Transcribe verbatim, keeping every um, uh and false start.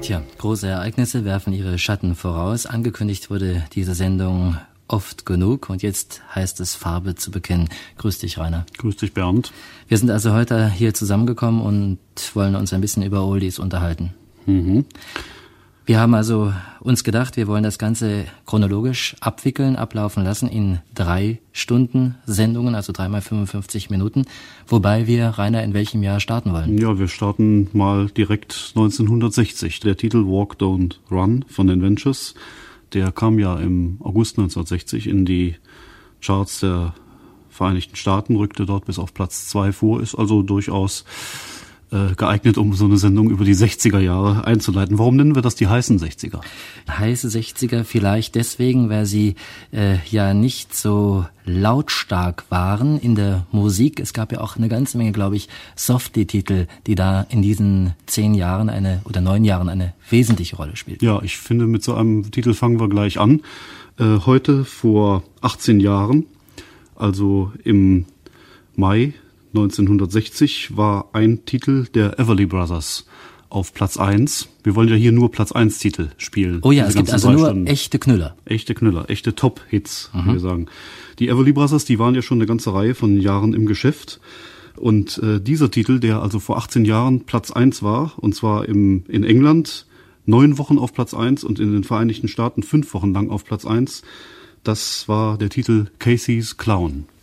Tja, große Ereignisse werfen ihre Schatten voraus. Angekündigt wurde diese Sendung oft genug und jetzt heißt es Farbe zu bekennen. Grüß dich, Rainer. Grüß dich, Bernd. Wir sind also heute hier zusammengekommen und wollen uns ein bisschen über Oldies unterhalten. Mhm. Wir haben also uns gedacht, wir wollen das Ganze chronologisch abwickeln, ablaufen lassen in drei Stunden Sendungen, also dreimal fünfundfünfzig Minuten, wobei wir, Rainer, in welchem Jahr starten wollen? Ja, wir starten mal direkt neunzehnhundertsechzig. Der Titel Walk, Don't Run von den Ventures, der kam ja im August neunzehnhundertsechzig in die Charts der Vereinigten Staaten, rückte dort bis auf Platz zwei vor, ist also durchaus äh, geeignet, um so eine Sendung über die sechziger Jahre einzuleiten. Warum nennen wir das die heißen sechziger? Heiße sechziger vielleicht deswegen, weil sie äh, ja nicht so lautstark waren in der Musik. Es gab ja auch eine ganze Menge, glaube ich, Softie-Titel, die da in diesen zehn Jahren eine oder neun Jahren eine wesentliche Rolle spielten. Ja, ich finde, mit so einem Titel fangen wir gleich an. Äh, heute vor achtzehn Jahren, also im Mai neunzehnhundertsechzig, war ein Titel der Everly Brothers auf Platz eins. Wir wollen ja hier nur Platz eins Titel spielen. Oh ja, es gibt also nur Stunden. echte Knüller. Echte Knüller, echte Top-Hits, mhm. wie wir sagen. Die Everly Brothers, die waren ja schon eine ganze Reihe von Jahren im Geschäft. Und äh, dieser Titel, der also vor achtzehn Jahren Platz eins war, und zwar im, in England neun Wochen auf Platz eins und in den Vereinigten Staaten fünf Wochen lang auf Platz eins, das war der Titel Casey's Clown.